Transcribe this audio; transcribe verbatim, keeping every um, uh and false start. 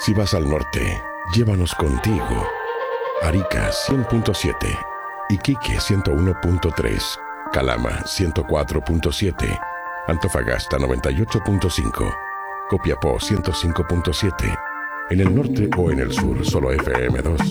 Si vas al norte, llévanos contigo. Arica cien punto siete, Iquique ciento uno punto tres, Calama ciento cuatro punto siete, Antofagasta noventa y ocho punto cinco, Copiapó ciento cinco punto siete. En el norte o en el sur, solo F M dos.